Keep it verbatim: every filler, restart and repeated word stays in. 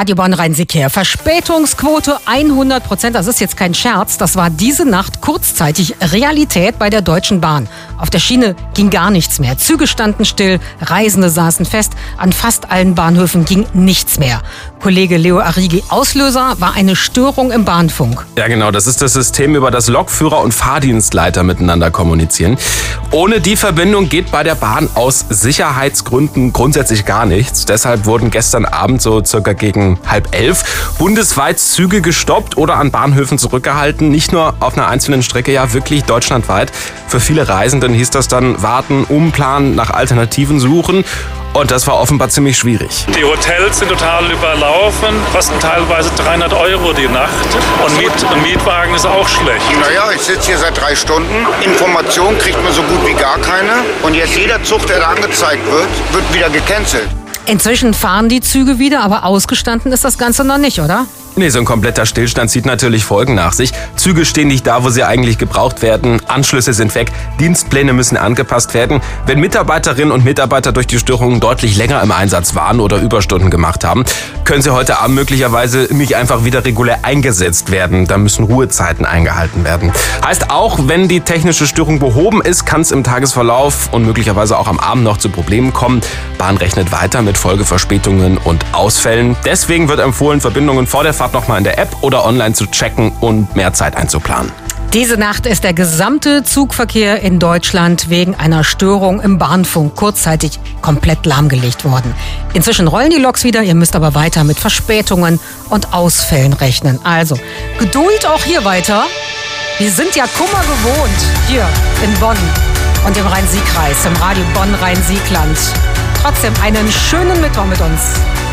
Radio Bonn Rhein-Sieg-Kehr. Verspätungsquote hundert Prozent. Das ist jetzt kein Scherz. Das war diese Nacht kurzzeitig Realität bei der Deutschen Bahn. Auf der Schiene ging gar nichts mehr. Züge standen still, Reisende saßen fest. An fast allen Bahnhöfen ging nichts mehr. Kollege Leo Arrighi, Auslöser war eine Störung im Bahnfunk. Ja genau, das ist das System, über das Lokführer und Fahrdienstleiter miteinander kommunizieren. Ohne die Verbindung geht bei der Bahn aus Sicherheitsgründen grundsätzlich gar nichts. Deshalb wurden gestern Abend so circa gegen halb elf bundesweit Züge gestoppt oder an Bahnhöfen zurückgehalten. Nicht nur auf einer einzelnen Strecke, ja wirklich deutschlandweit. Für viele Reisenden hieß das dann warten, umplanen, nach Alternativen suchen. Und das war offenbar ziemlich schwierig. Die Hotels sind total überlaufen, kosten teilweise dreihundert Euro die Nacht. Und Miet, ein Mietwagen ist auch schlecht. Naja, ich sitze hier seit drei Stunden. Information kriegt man so gut wie gar keine. Und jetzt jeder Zug, der da angezeigt wird, wird wieder gecancelt. Inzwischen fahren die Züge wieder, aber ausgestanden ist das Ganze noch nicht, oder? Nee, so ein kompletter Stillstand zieht natürlich Folgen nach sich. Züge stehen nicht da, wo sie eigentlich gebraucht werden. Anschlüsse sind weg. Dienstpläne müssen angepasst werden. Wenn Mitarbeiterinnen und Mitarbeiter durch die Störungen deutlich länger im Einsatz waren oder Überstunden gemacht haben, können sie heute Abend möglicherweise nicht einfach wieder regulär eingesetzt werden. Da müssen Ruhezeiten eingehalten werden. Heißt auch, wenn die technische Störung behoben ist, kann es im Tagesverlauf und möglicherweise auch am Abend noch zu Problemen kommen. Bahn rechnet weiter mit Folgeverspätungen und Ausfällen. Deswegen wird empfohlen, Verbindungen vor der Fahrt nochmal in der App oder online zu checken und mehr Zeit einzuplanen. Diese Nacht ist der gesamte Zugverkehr in Deutschland wegen einer Störung im Bahnfunk kurzzeitig komplett lahmgelegt worden. Inzwischen rollen die Loks wieder, ihr müsst aber weiter mit Verspätungen und Ausfällen rechnen. Also Geduld auch hier weiter. Wir sind ja Kummer gewohnt hier in Bonn und im Rhein-Sieg-Kreis, im Radio Bonn Rhein-Sieg-Land. Trotzdem einen schönen Mittwoch mit uns.